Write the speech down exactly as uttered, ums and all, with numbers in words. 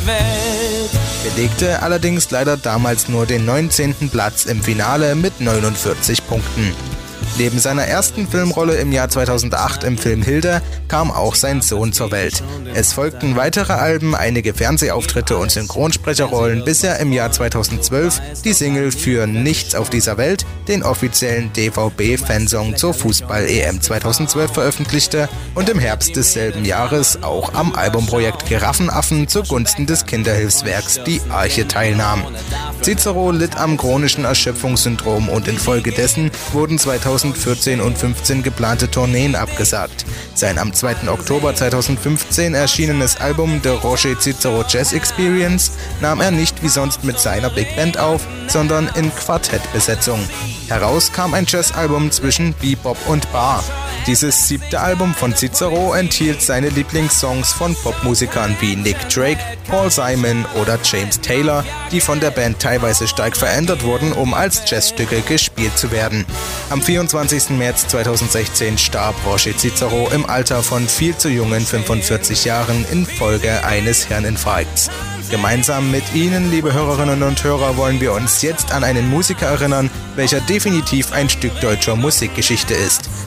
die Welt. Belegte allerdings leider damals nur den neunzehnten Platz im Finale mit neunundvierzig Punkten. Neben seiner ersten Filmrolle im Jahr zweitausendacht im Film Hilda kam auch sein Sohn zur Welt. Es folgten weitere Alben, einige Fernsehauftritte und Synchronsprecherrollen, bis er im Jahr zweitausendzwölf die Single für Nichts auf dieser Welt, den offiziellen D V B-Fansong zur Fußball-E M zweitausendzwölf veröffentlichte und im Herbst desselben Jahres auch am Albumprojekt Giraffenaffen zugunsten des Kinderhilfswerks Die Arche teilnahm. Cicero litt am chronischen Erschöpfungssyndrom und infolgedessen wurden zweitausendvierzehn und fünfzehn geplante Tourneen abgesagt. Sein am zweiten Oktober zweitausendfünfzehn erschienenes Album The Roger Cicero Jazz Experience nahm er nicht wie sonst mit seiner Big Band auf, sondern in Quartettbesetzung. Heraus kam ein Jazzalbum zwischen Bebop und Bar. Dieses siebte Album von Cicero enthielt seine Lieblingssongs von Popmusikern wie Nick Drake, Paul Simon oder James Taylor, die von der Band teilweise stark verändert wurden, um als Jazzstücke gespielt zu werden. Am vierundzwanzigsten März zweitausendsechzehn starb Roger Cicero im Alter von viel zu jungen fünfundvierzig Jahren infolge eines Hirninfarkts. Gemeinsam mit Ihnen, liebe Hörerinnen und Hörer, wollen wir uns jetzt an einen Musiker erinnern, welcher definitiv ein Stück deutscher Musikgeschichte ist.